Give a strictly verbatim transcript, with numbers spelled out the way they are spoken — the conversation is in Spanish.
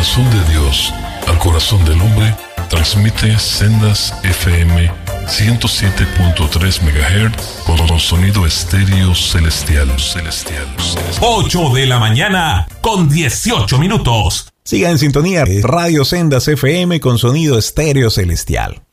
corazón de Dios al corazón del hombre, transmite Sendas F M ciento siete punto tres megahertz con sonido estéreo celestial, celestial, celestial. ocho de la mañana con dieciocho minutos. Siga en sintonía de Radio Sendas F M con sonido estéreo celestial.